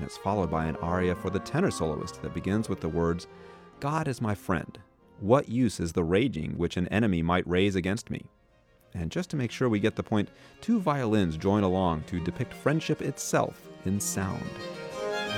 and it's followed by an aria for the tenor soloist that begins with the words, "God is my friend. What use is the raging which an enemy might raise against me?" And just to make sure we get the point, two violins join along to depict friendship itself in sound.